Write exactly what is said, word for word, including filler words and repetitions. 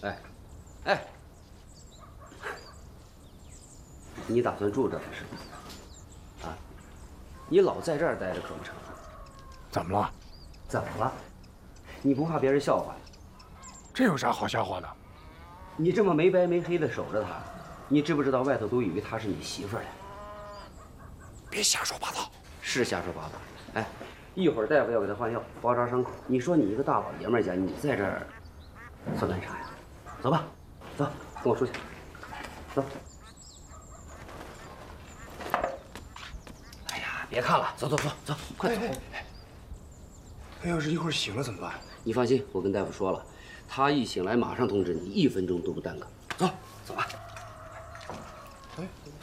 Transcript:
哎，哎，你打算住这儿是吗？啊，你老在这儿待着可不成。 怎么了？ 怎么了？你不怕别人笑话？ 这有啥好笑话的？ 你这么没白没黑的守着她，你知不知道外头都以为她是你媳妇儿嘞？ 别瞎说八道。 是瞎说八道。哎，一会儿大夫要给她换药，包扎伤口。你说你一个大老爷们儿家，你在这儿做干啥呀？走吧，走，跟我出去。走。哎呀，别看了，走走走走，快走。 他要是一会儿醒了怎么办？ 你放心，我跟大夫说了，他一醒来马上通知你，一分钟都不耽搁。走，走吧。 哎，